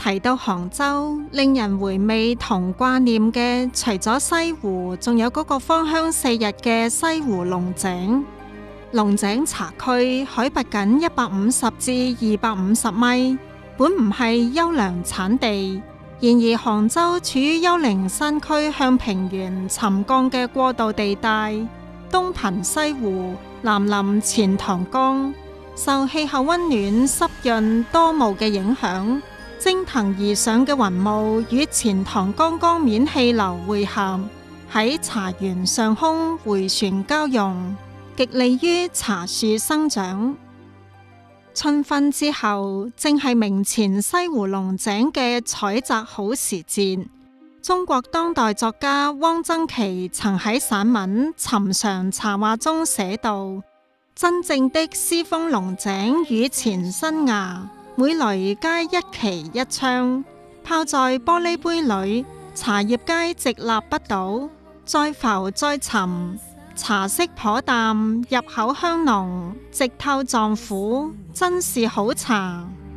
提到杭州，令人回味同掛念嘅，除咗西湖，仲有嗰個芳香4日嘅西湖龍井。龍井茶區海拔僅150至250米，本唔係優良產地。然而杭州處於丘陵山區向平原沉降嘅過渡地帶，東瀕西湖，南臨錢塘江，受氣候溫暖、濕潤、多霧嘅影響，蒸騰而上嘅雲霧與錢塘江江面氣流匯合，喺茶園上空迴旋交融，極利於茶樹生長。春分之後，正係明前西湖龍井嘅採摘好時節。中國當代作家汪曾祺曾喺散文《尋常茶話》中寫道：真正的絲風龍井與前新芽，每蕾皆一期一槍，泡在玻璃杯裏，茶葉皆直立不倒，再浮再沉，茶色頗淡，入口香濃，直透臟腑，真是好茶。